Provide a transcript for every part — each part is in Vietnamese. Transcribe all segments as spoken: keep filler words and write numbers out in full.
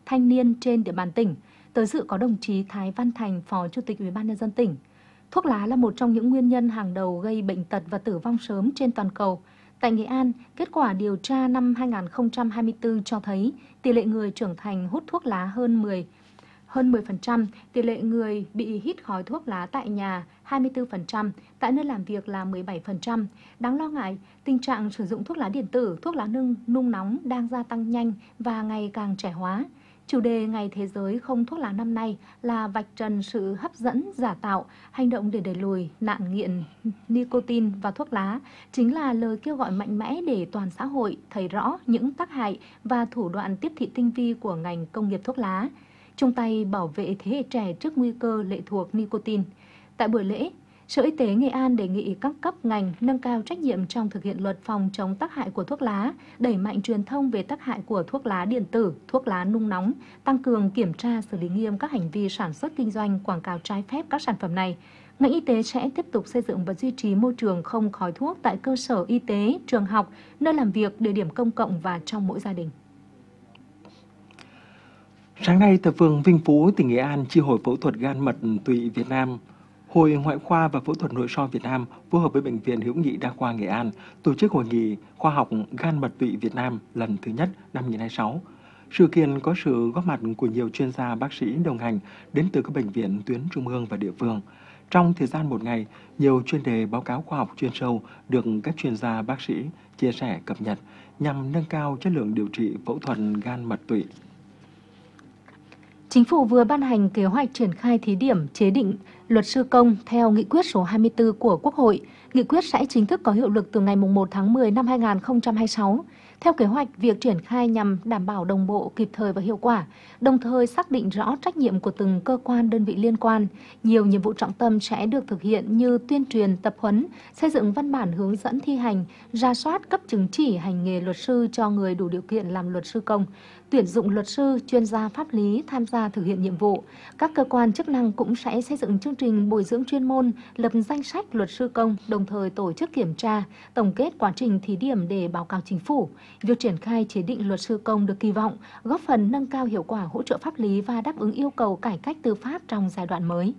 thanh niên trên địa bàn tỉnh. Tới dự có đồng chí Thái Văn Thành, Phó Chủ tịch Ủy ban nhân dân tỉnh. Thuốc lá là một trong những nguyên nhân hàng đầu gây bệnh tật và tử vong sớm trên toàn cầu. Tại Nghệ An, kết quả điều tra năm hai nghìn không trăm hai mươi tư cho thấy tỷ lệ người trưởng thành hút thuốc lá hơn mười hơn mười phần trăm, tỷ lệ người bị hít khói thuốc lá tại nhà hai mươi tư phần trăm, tại nơi làm việc là mười bảy phần trăm. Đáng lo ngại, tình trạng sử dụng thuốc lá điện tử, thuốc lá nung, nung nóng đang gia tăng nhanh và ngày càng trẻ hóa. Chủ đề Ngày Thế giới không thuốc lá năm nay là vạch trần sự hấp dẫn giả tạo, hành động để đẩy lùi nạn nghiện nicotine và thuốc lá, chính là lời kêu gọi mạnh mẽ để toàn xã hội thấy rõ những tác hại và thủ đoạn tiếp thị tinh vi của ngành công nghiệp thuốc lá, chung tay bảo vệ thế hệ trẻ trước nguy cơ lệ thuộc nicotine. Tại buổi lễ, Sở Y tế Nghệ An đề nghị các cấp ngành nâng cao trách nhiệm trong thực hiện luật phòng chống tác hại của thuốc lá, đẩy mạnh truyền thông về tác hại của thuốc lá điện tử, thuốc lá nung nóng, tăng cường kiểm tra xử lý nghiêm các hành vi sản xuất kinh doanh, quảng cáo trái phép các sản phẩm này. Ngành y tế sẽ tiếp tục xây dựng và duy trì môi trường không khói thuốc tại cơ sở y tế, trường học, nơi làm việc, địa điểm công cộng và trong mỗi gia đình. Sáng nay, tại phường Vinh Phú, tỉnh Nghệ An, Chi hội phẫu thuật gan mật tụy Việt Nam, Hội Ngoại khoa và Phẫu thuật Nội soi Việt Nam phối hợp với Bệnh viện Hữu nghị Đa khoa Nghệ An tổ chức hội nghị khoa học gan mật tụy Việt Nam lần thứ nhất năm hai nghìn không trăm hai mươi sáu. Sự kiện có sự góp mặt của nhiều chuyên gia bác sĩ đồng hành đến từ các bệnh viện tuyến trung ương và địa phương. Trong thời gian một ngày, nhiều chuyên đề báo cáo khoa học chuyên sâu được các chuyên gia bác sĩ chia sẻ cập nhật nhằm nâng cao chất lượng điều trị phẫu thuật gan mật tụy. Chính phủ vừa ban hành kế hoạch triển khai thí điểm chế định luật sư công theo nghị quyết số hai mươi tư của Quốc hội. Nghị quyết sẽ chính thức có hiệu lực từ ngày một tháng mười năm hai nghìn không trăm hai mươi sáu. Theo kế hoạch, việc triển khai nhằm đảm bảo đồng bộ, kịp thời và hiệu quả, đồng thời xác định rõ trách nhiệm của từng cơ quan đơn vị liên quan. Nhiều nhiệm vụ trọng tâm sẽ được thực hiện như tuyên truyền, tập huấn, xây dựng văn bản hướng dẫn thi hành, rà soát cấp chứng chỉ hành nghề luật sư cho người đủ điều kiện làm luật sư công, tuyển dụng luật sư, chuyên gia pháp lý tham gia thực hiện nhiệm vụ. Các cơ quan chức năng cũng sẽ xây dựng chương trình bồi dưỡng chuyên môn, lập danh sách luật sư công, đồng thời tổ chức kiểm tra, tổng kết quá trình thí điểm để báo cáo chính phủ. Việc triển khai chế định luật sư công được kỳ vọng góp phần nâng cao hiệu quả hỗ trợ pháp lý và đáp ứng yêu cầu cải cách tư pháp trong giai đoạn mới.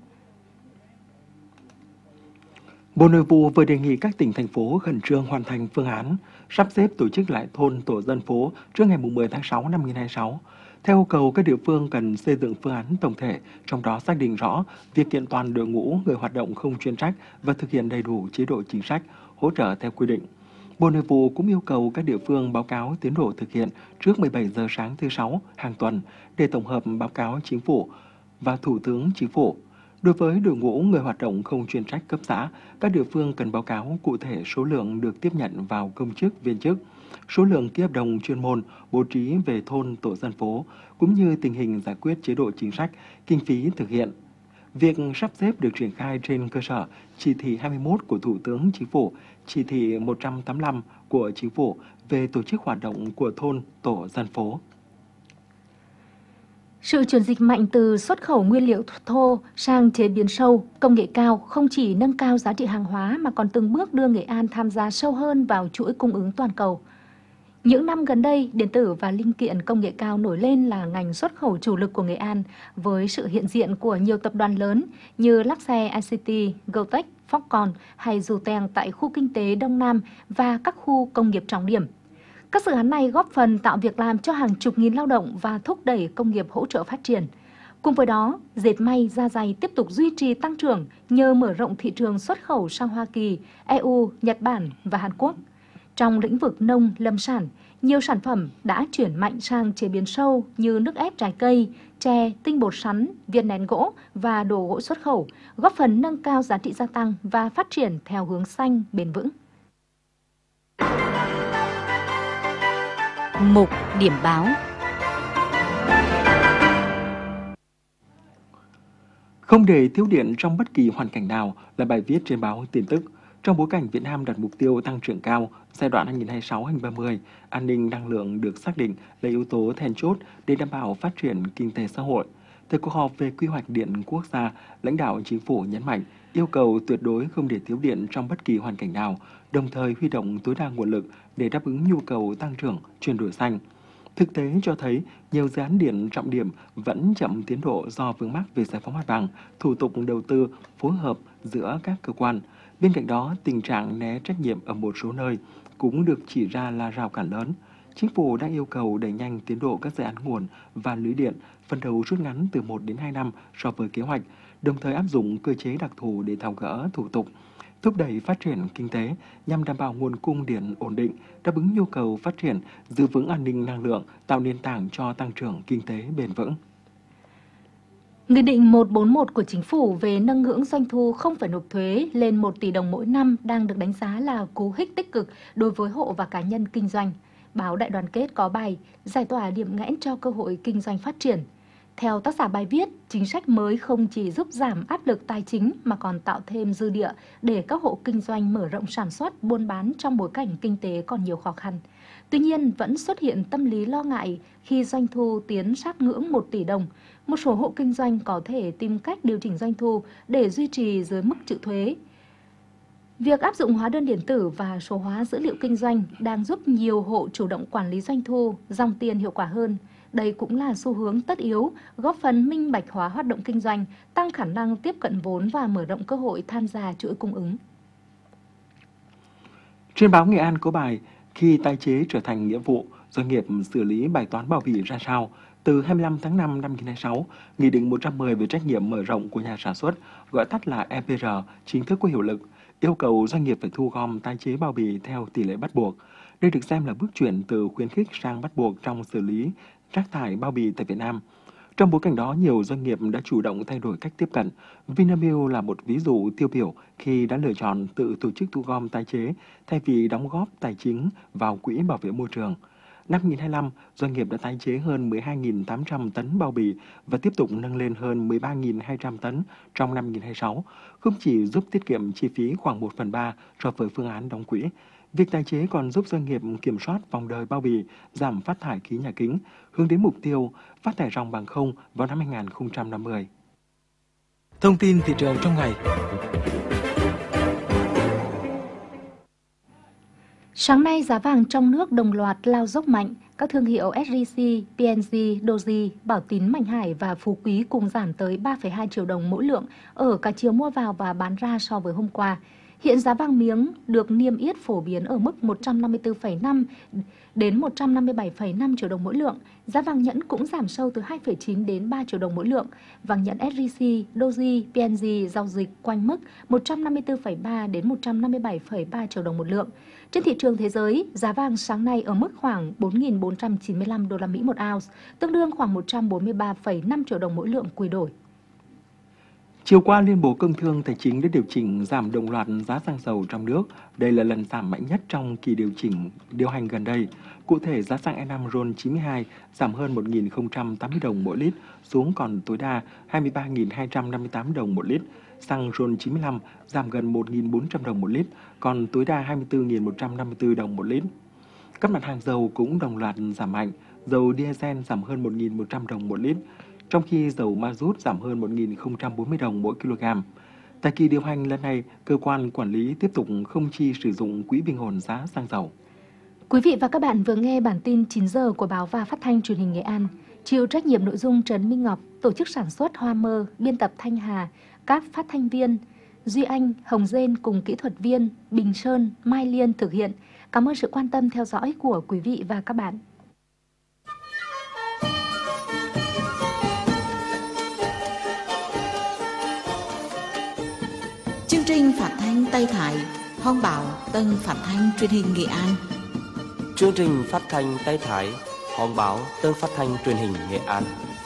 Bộ Nội vụ vừa đề nghị các tỉnh, thành phố khẩn trương hoàn thành phương án sắp xếp tổ chức lại thôn tổ dân phố trước ngày mười tháng sáu năm hai nghìn không trăm hai mươi sáu. Theo yêu cầu, các địa phương cần xây dựng phương án tổng thể, trong đó xác định rõ việc kiện toàn đội ngũ người hoạt động không chuyên trách và thực hiện đầy đủ chế độ chính sách, hỗ trợ theo quy định. Bộ Nội vụ cũng yêu cầu các địa phương báo cáo tiến độ thực hiện trước mười bảy giờ sáng thứ Sáu hàng tuần để tổng hợp báo cáo Chính phủ và Thủ tướng Chính phủ. Đối với đội ngũ người hoạt động không chuyên trách cấp xã, các địa phương cần báo cáo cụ thể số lượng được tiếp nhận vào công chức, viên chức, số lượng ký hợp đồng chuyên môn bố trí về thôn, tổ dân phố, cũng như tình hình giải quyết chế độ chính sách, kinh phí thực hiện. Việc sắp xếp được triển khai trên cơ sở chỉ thị hai mươi mốt của Thủ tướng Chính phủ, chỉ thị một trăm tám mươi lăm của Chính phủ về tổ chức hoạt động của thôn, tổ dân phố. Sự chuyển dịch mạnh từ xuất khẩu nguyên liệu thô sang chế biến sâu, công nghệ cao không chỉ nâng cao giá trị hàng hóa mà còn từng bước đưa Nghệ An tham gia sâu hơn vào chuỗi cung ứng toàn cầu. Những năm gần đây, điện tử và linh kiện công nghệ cao nổi lên là ngành xuất khẩu chủ lực của Nghệ An với sự hiện diện của nhiều tập đoàn lớn như Luxair i xê tê, Gotex, Foxconn hay Zuteng tại khu kinh tế Đông Nam và các khu công nghiệp trọng điểm. Các dự án này góp phần tạo việc làm cho hàng chục nghìn lao động và thúc đẩy công nghiệp hỗ trợ phát triển. Cùng với đó, dệt may, da giày tiếp tục duy trì tăng trưởng nhờ mở rộng thị trường xuất khẩu sang Hoa Kỳ, e u, Nhật Bản và Hàn Quốc. Trong lĩnh vực nông, lâm sản, nhiều sản phẩm đã chuyển mạnh sang chế biến sâu như nước ép trái cây, chè, tinh bột sắn, viên nén gỗ và đồ gỗ xuất khẩu, góp phần nâng cao giá trị gia tăng và phát triển theo hướng xanh, bền vững. Mục điểm báo. Không để thiếu điện trong bất kỳ hoàn cảnh nào là bài viết trên báo Tin tức. Trong bối cảnh Việt Nam đặt mục tiêu tăng trưởng cao giai đoạn hai nghìn không trăm hai mươi sáu đến hai nghìn không trăm ba mươi, an ninh năng lượng được xác định là yếu tố then chốt để đảm bảo phát triển kinh tế xã hội. Tại cuộc họp về quy hoạch điện quốc gia, lãnh đạo chính phủ nhấn mạnh yêu cầu tuyệt đối không để thiếu điện trong bất kỳ hoàn cảnh nào, đồng thời huy động tối đa nguồn lực để đáp ứng nhu cầu tăng trưởng, chuyển đổi xanh. Thực tế cho thấy nhiều dự án điện trọng điểm vẫn chậm tiến độ do vướng mắc về giải phóng mặt bằng, thủ tục đầu tư, phối hợp giữa các cơ quan. Bên cạnh đó, tình trạng né trách nhiệm ở một số nơi cũng được chỉ ra là rào cản lớn. Chính phủ đang yêu cầu đẩy nhanh tiến độ các dự án nguồn và lưới điện, phấn đấu rút ngắn từ một đến hai năm so với kế hoạch, đồng thời áp dụng cơ chế đặc thù để tháo gỡ thủ tục, thúc đẩy phát triển kinh tế nhằm đảm bảo nguồn cung điện ổn định, đáp ứng nhu cầu phát triển, giữ vững an ninh năng lượng, tạo nền tảng cho tăng trưởng kinh tế bền vững. Nghị định một trăm bốn mươi mốt của Chính phủ về nâng ngưỡng doanh thu không phải nộp thuế lên một tỷ đồng mỗi năm đang được đánh giá là cú hích tích cực đối với hộ và cá nhân kinh doanh. Báo Đại Đoàn Kết có bài giải tỏa điểm nghẽn cho cơ hội kinh doanh phát triển. Theo tác giả bài viết, chính sách mới không chỉ giúp giảm áp lực tài chính mà còn tạo thêm dư địa để các hộ kinh doanh mở rộng sản xuất, buôn bán trong bối cảnh kinh tế còn nhiều khó khăn. Tuy nhiên, vẫn xuất hiện tâm lý lo ngại khi doanh thu tiến sát ngưỡng một tỷ đồng. Một số hộ kinh doanh có thể tìm cách điều chỉnh doanh thu để duy trì dưới mức chịu thuế. Việc áp dụng hóa đơn điện tử và số hóa dữ liệu kinh doanh đang giúp nhiều hộ chủ động quản lý doanh thu, dòng tiền hiệu quả hơn. Đây cũng là xu hướng tất yếu, góp phần minh bạch hóa hoạt động kinh doanh, tăng khả năng tiếp cận vốn và mở rộng cơ hội tham gia chuỗi cung ứng. Trên báo Nghệ An có bài khi tái chế trở thành nghĩa vụ, doanh nghiệp xử lý bài toán bao bì ra sao? Từ hai mươi lăm tháng năm năm hai nghìn không trăm hai mươi sáu, Nghị định một trăm mười về trách nhiệm mở rộng của nhà sản xuất, gọi tắt là E P R, chính thức có hiệu lực, yêu cầu doanh nghiệp phải thu gom tái chế bao bì theo tỷ lệ bắt buộc. Đây được xem là bước chuyển từ khuyến khích sang bắt buộc trong xử lý rác thải bao bì tại Việt Nam. Trong bối cảnh đó, nhiều doanh nghiệp đã chủ động thay đổi cách tiếp cận. Vinamilk là một ví dụ tiêu biểu khi đã lựa chọn tự tổ chức thu gom tái chế thay vì đóng góp tài chính vào quỹ bảo vệ môi trường. Năm hai nghìn không trăm hai mươi lăm, doanh nghiệp đã tái chế hơn mười hai nghìn tám trăm tấn bao bì và tiếp tục nâng lên hơn mười ba nghìn hai trăm tấn trong năm hai nghìn không trăm hai mươi sáu, không chỉ giúp tiết kiệm chi phí khoảng một phần ba so với phương án đóng quỹ. Việc tái chế còn giúp doanh nghiệp kiểm soát vòng đời bao bì, giảm phát thải khí nhà kính, hướng đến mục tiêu phát thải ròng bằng không vào năm hai nghìn không trăm năm mươi. Thông tin thị trường trong ngày. Sáng nay, giá vàng trong nước đồng loạt lao dốc mạnh. Các thương hiệu S J C, P N G, Doji, Bảo Tín Mạnh Hải và Phú Quý cùng giảm tới ba phẩy hai triệu đồng mỗi lượng ở cả chiều mua vào và bán ra so với hôm qua. Hiện giá vàng miếng được niêm yết phổ biến ở mức một trăm năm mươi tư phẩy năm đến một trăm năm mươi bảy phẩy năm triệu đồng mỗi lượng. Giá vàng nhẫn cũng giảm sâu từ hai phẩy chín đến ba triệu đồng mỗi lượng. Vàng nhẫn S J C, Doji, P N G giao dịch quanh mức một trăm năm mươi tư phẩy ba đến một trăm năm mươi bảy phẩy ba triệu đồng một lượng. Trên thị trường thế giới, giá vàng sáng nay ở mức khoảng bốn nghìn bốn trăm chín mươi lăm đô la Mỹ một ounce, tương đương khoảng một trăm bốn mươi ba phẩy năm triệu đồng mỗi lượng quy đổi. Chiều qua, Liên Bộ Công Thương Tài chính đã điều chỉnh giảm đồng loạt giá xăng dầu trong nước. Đây là lần giảm mạnh nhất trong kỳ điều chỉnh điều hành gần đây. Cụ thể, giá xăng E năm RON chín mươi hai giảm hơn một nghìn không trăm tám mươi đồng mỗi lít, xuống còn tối đa hai mươi ba nghìn hai trăm năm mươi tám đồng một lít. Xăng RON chín mươi lăm giảm gần một nghìn bốn trăm đồng một lít, còn tối đa hai mươi tư nghìn một trăm năm mươi tư đồng một lít. Các mặt hàng dầu cũng đồng loạt giảm mạnh. Dầu diesel giảm hơn một nghìn một trăm đồng một lít, trong khi dầu ma rút giảm hơn một nghìn không trăm bốn mươi đồng mỗi kg. Tại kỳ điều hành lần này, cơ quan quản lý tiếp tục không chi sử dụng quỹ bình ổn giá xăng dầu. Quý vị và các bạn vừa nghe bản tin chín giờ của Báo và Phát thanh Truyền hình Nghệ An. Chịu trách nhiệm nội dung Trần Minh Ngọc, tổ chức sản xuất Hoa Mơ, biên tập Thanh Hà, các phát thanh viên Duy Anh, Hồng Dên cùng kỹ thuật viên Bình Sơn, Mai Liên thực hiện. Cảm ơn sự quan tâm theo dõi của quý vị và các bạn. Chương trình phát thanh Tây Thái, Hòn Báo, Tân Phát thanh Truyền hình Nghệ An. Chương trình phát thanh Tây Thái, Hòn Báo, Tân Phát thanh Truyền hình Nghệ An.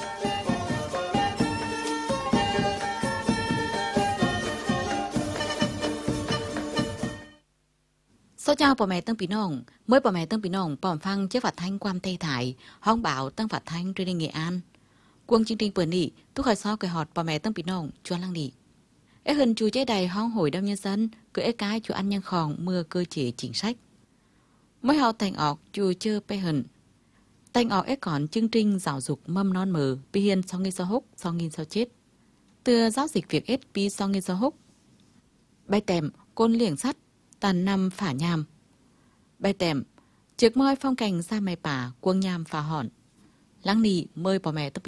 Số chào bà mẹ Tân Pí Nông, mới bà mẹ Tân Pí Nông bỏng phăng chế phát thanh quan Tây Thái, Hòn Báo, Tân Phát thanh Truyền hình Nghệ An. Quân chương trình bữa nị, tôi hỏi so cười họt bà mẹ Tân Pí Nông, chua lăng nị. Ế hình chú chế đầy hóng hội đông nhân dân, cứ ế cái chú ăn nhân khỏng mưa cơ chế chính sách. Mới họ thành ọc chú chơ bê hình. Thành ọc ế còn chương trình giáo dục mâm non mờ, bị hiền sau nghìn sau húc, sau nghìn sau chết. Từ giáo dịch việc ết bí sau nghìn sau húc. Bài tèm, côn liệng sắt, tàn năm phả nhàm. Bài tèm, Trước môi phong cảnh xa màyป่า, quân nhàm phá hòn. Lăng nì mời bỏ mẹ